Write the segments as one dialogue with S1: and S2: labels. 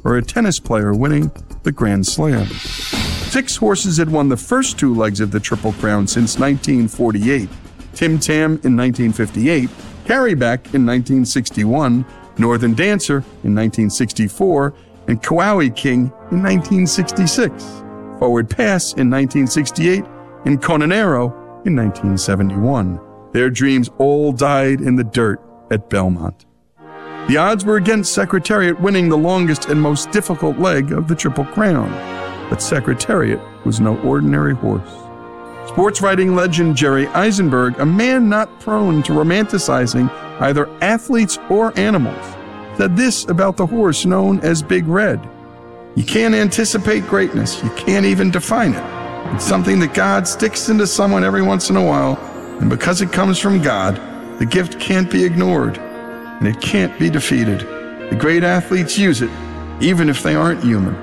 S1: or a tennis player winning the Grand Slam. 6 horses had won the first 2 legs of the Triple Crown since 1948. Tim Tam in 1958, Carryback in 1961, Northern Dancer in 1964, and Kauai King in 1966, Forward Pass in 1968, and Cononero in 1971. Their dreams all died in the dirt at Belmont. The odds were against Secretariat winning the longest and most difficult leg of the Triple Crown, but Secretariat was no ordinary horse. Sports writing legend Jerry Eisenberg, a man not prone to romanticizing either athletes or animals, said this about the horse known as Big Red. You can't anticipate greatness. You can't even define it. It's something that God sticks into someone every once in a while, and because it comes from God, the gift can't be ignored, and it can't be defeated. The great athletes use it, even if they aren't human.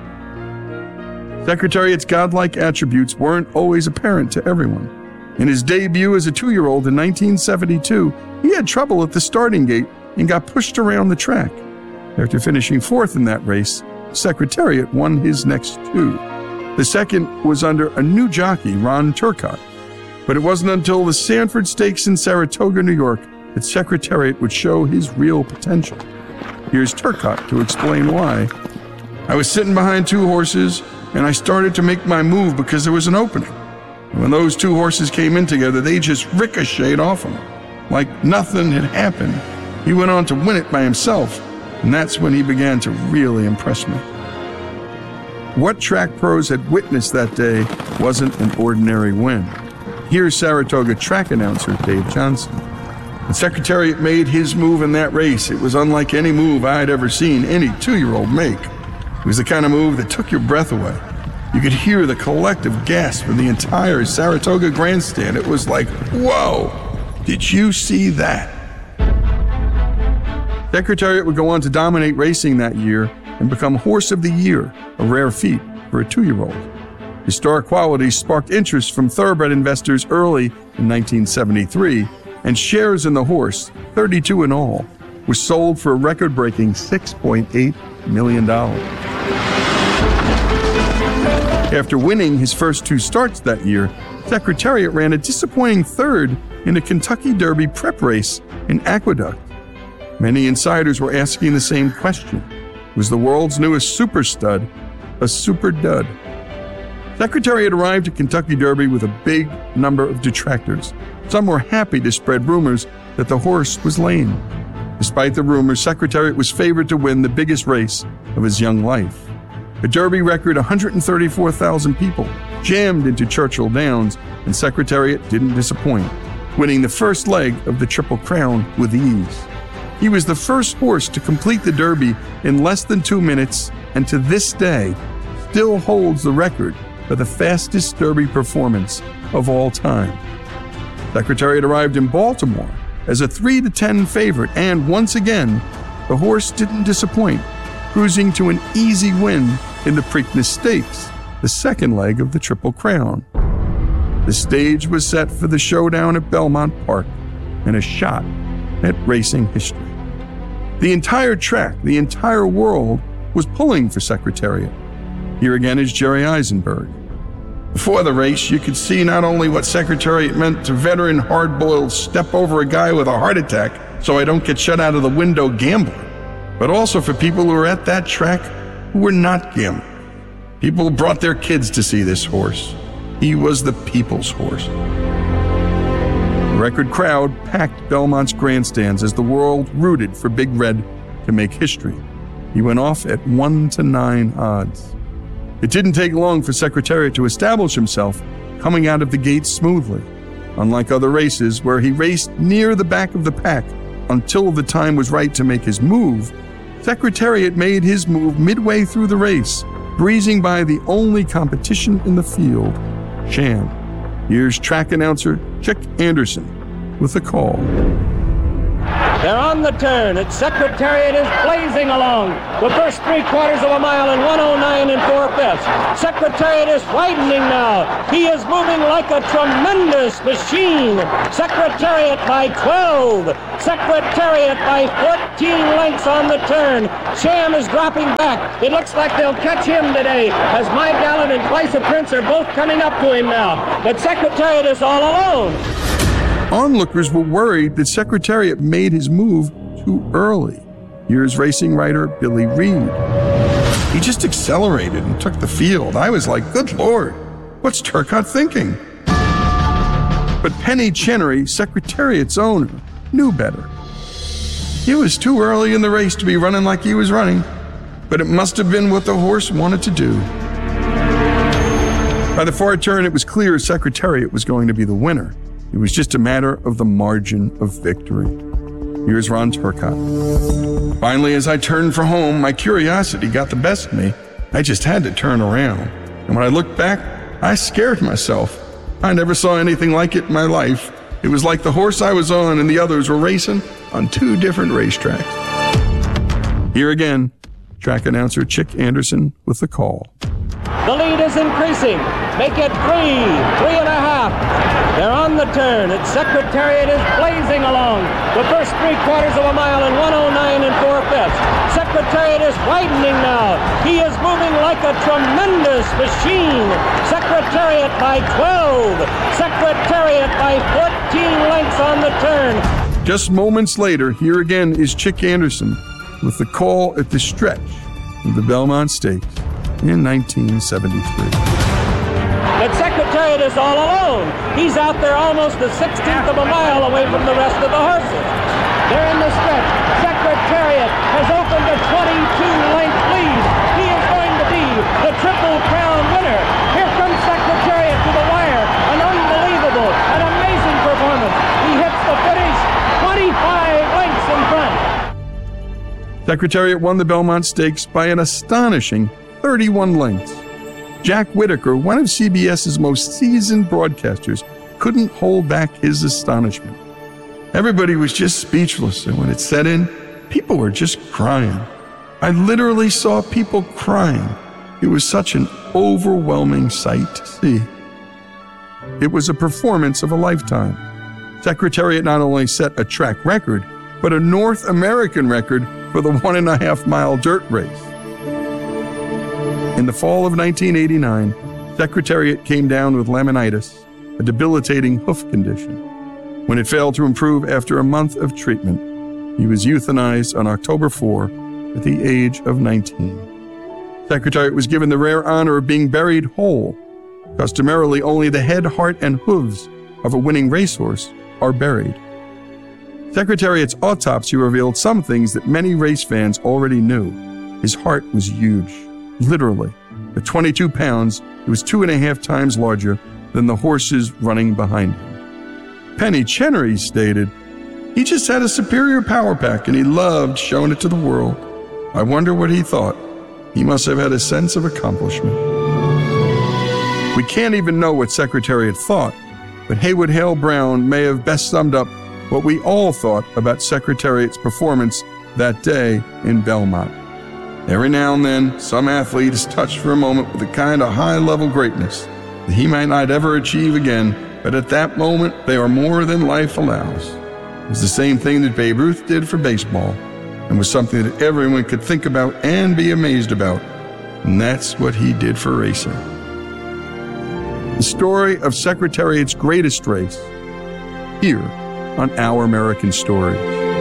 S1: Secretariat's godlike attributes weren't always apparent to everyone. In his debut as a 2-year-old in 1972, he had trouble at the starting gate and got pushed around the track. After finishing 4th in that race, Secretariat won his next 2. The second was under a new jockey, Ron Turcotte. But it wasn't until the Sanford Stakes in Saratoga, New York, that Secretariat would show his real potential. Here's Turcotte to explain why. I was sitting behind 2 horses, and I started to make my move because there was an opening. And when those 2 horses came in together, they just ricocheted off him. Like nothing had happened. He went on to win it by himself, and that's when he began to really impress me. What track pros had witnessed that day wasn't an ordinary win. Here's Saratoga track announcer Dave Johnson. When Secretariat made his move in that race, it was unlike any move I'd ever seen any 2-year-old make. It was the kind of move that took your breath away. You could hear the collective gasp from the entire Saratoga grandstand. It was like, whoa, did you see that? Secretariat would go on to dominate racing that year and become Horse of the Year, a rare feat for a 2-year-old. Historic qualities sparked interest from thoroughbred investors early in 1973, and shares in the horse, 32 in all, were sold for a record-breaking $6.8 million. After winning his first 2 starts that year, Secretariat ran a disappointing 3rd in a Kentucky Derby prep race in Aqueduct. Many insiders were asking the same question. Was the world's newest super stud a super dud? Secretariat arrived at Kentucky Derby with a big number of detractors. Some were happy to spread rumors that the horse was lame. Despite the rumors, Secretariat was favored to win the biggest race of his young life. A Derby record 134,000 people jammed into Churchill Downs, and Secretariat didn't disappoint, winning the first leg of the Triple Crown with ease. He was the first horse to complete the Derby in less than 2 minutes, and to this day, still holds the record for the fastest Derby performance of all time. Secretariat arrived in Baltimore as a 3-10 favorite, and once again, the horse didn't disappoint, cruising to an easy win in the Preakness Stakes, the second leg of the Triple Crown. The stage was set for the showdown at Belmont Park and a shot at racing history. The entire track, the entire world, was pulling for Secretariat. Here again is Jerry Eisenberg. Before the race, you could see not only what Secretariat meant to veteran hard-boiled step over a guy with a heart attack so I don't get shut out of the window gambler, but also for people who were at that track who were not gambling. People brought their kids to see this horse. He was the people's horse. The record crowd packed Belmont's grandstands as the world rooted for Big Red to make history. He went off at 1-9 odds. It didn't take long for Secretariat to establish himself, coming out of the gates smoothly. Unlike other races where he raced near the back of the pack until the time was right to make his move, Secretariat made his move midway through the race, breezing by the only competition in the field, Sham. Here's track announcer Chick Anderson with the call.
S2: They're on the turn. Its Secretariat is blazing along. The first 3/4 of a mile in 109 4/5. Secretariat is widening now. He is moving like a tremendous machine. Secretariat by 12. Secretariat by 14 lengths on the turn. Sham is dropping back. It looks like they'll catch him today, as My Gallant and Twice a Prince are both coming up to him now. But Secretariat is all alone.
S1: Onlookers were worried that Secretariat made his move too early. Here's racing writer Billy Reed. He just accelerated and took the field. I was like, good Lord, what's Turcotte thinking? But Penny Chenery, Secretariat's owner, knew better. It was too early in the race to be running like he was running, but it must have been what the horse wanted to do. By the far turn, it was clear Secretariat was going to be the winner. It was just a matter of the margin of victory. Here's Ron Turcotte. Finally, as I turned for home, my curiosity got the best of me. I just had to turn around. And when I looked back, I scared myself. I never saw anything like it in my life. It was like the horse I was on and the others were racing on two different racetracks. Here again, track announcer Chick Anderson with the call.
S2: The lead is increasing. Make it 3.5. They're on the turn. Its Secretariat is blazing along. The first 3/4 of a mile in 109 4/5. Secretariat is widening now. He is moving like a tremendous machine. Secretariat by 12. Secretariat by 14 lengths on the turn.
S1: Just moments later, here again is Chick Anderson with the call at the stretch of the Belmont Stakes in 1973.
S2: But Secretariat is all alone. He's out there almost a 16th of a mile away from the rest of the horses. They're in the stretch. Secretariat has opened a 22-length lead. He is going to be the Triple Crown winner. Here comes Secretariat to the wire. An unbelievable, an amazing performance. He hits the finish 25 lengths in front.
S1: Secretariat won the Belmont Stakes by an astonishing 31 lengths. Jack Whitaker, one of CBS's most seasoned broadcasters, couldn't hold back his astonishment. Everybody was just speechless, and when it set in, people were just crying. I literally saw people crying. It was such an overwhelming sight to see. It was a performance of a lifetime. Secretariat not only set a track record, but a North American record for the 1.5-mile dirt race. In the fall of 1989, Secretariat came down with laminitis, a debilitating hoof condition. When it failed to improve after a month of treatment, he was euthanized on October 4 at the age of 19. Secretariat was given the rare honor of being buried whole. Customarily, only the head, heart, and hooves of a winning racehorse are buried. Secretariat's autopsy revealed some things that many race fans already knew. His heart was huge. Literally, at 22 pounds, it was 2.5 times larger than the horses running behind him. Penny Chenery stated, "He just had a superior power pack and he loved showing it to the world. I wonder what he thought. He must have had a sense of accomplishment." We can't even know what Secretariat thought, but Haywood Hale Brown may have best summed up what we all thought about Secretariat's performance that day in Belmont. Every now and then, some athlete is touched for a moment with the kind of high-level greatness that he might not ever achieve again, but at that moment, they are more than life allows. It was the same thing that Babe Ruth did for baseball, and was something that everyone could think about and be amazed about, and that's what he did for racing. The story of Secretariat's greatest race, here on Our American Stories.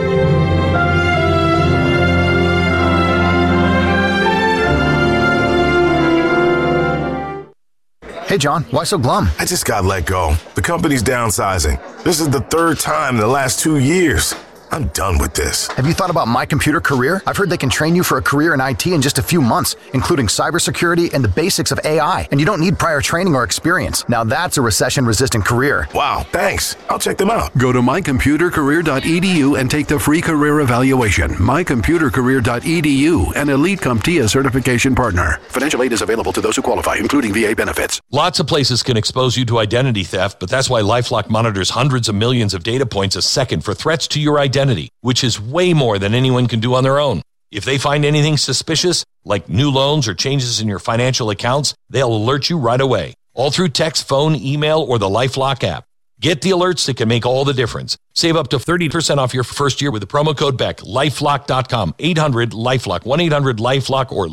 S3: Hey, John, why so glum?
S4: I just got let go. The company's downsizing. This is the third time in the last 2 years. I'm done with this.
S3: Have you thought about My Computer Career? I've heard they can train you for a career in IT in just a few months, including cybersecurity and the basics of AI. And you don't need prior training or experience. Now that's a recession-resistant career.
S4: Wow, thanks. I'll check them out.
S5: Go to mycomputercareer.edu and take the free career evaluation. Mycomputercareer.edu, an Elite CompTIA certification partner. Financial aid is available to those who qualify, including VA benefits.
S6: Lots of places can expose you to identity theft, but that's why LifeLock monitors hundreds of millions of data points a second for threats to your identity identity, which is way more than anyone can do on their own. If they find anything suspicious, like new loans or changes in your financial accounts, they'll alert you right away, all through text, phone, email, or the LifeLock app. Get the alerts that can make all the difference. Save up to 30% off your first year with the promo code BECK. LifeLock.com, 800-LifeLock, 1-800-LifeLock, or